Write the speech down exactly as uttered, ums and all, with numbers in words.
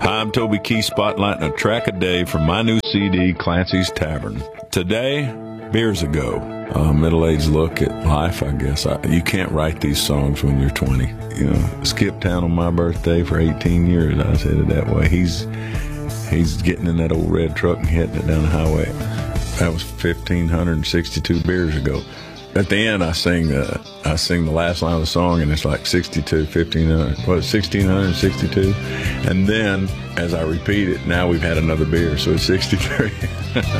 Hi, I'm Toby Keith, spotlighting a track a day from my new C D, Clancy's Tavern. Today, beers ago, a middle-aged look at life, I guess. I, you can't write these songs when you're twenty. You know, skipped town on my birthday for eighteen years. I was headed that way. He's he's getting in that old red truck and hitting it down the highway. That was one thousand five hundred sixty-two beers ago. At the end, I sing uh, I sing the last line of the song, and it's like sixty-two, fifteen hundred, what, sixteen sixty-two? And then, as I repeat it, now we've had another beer, so it's sixty-three.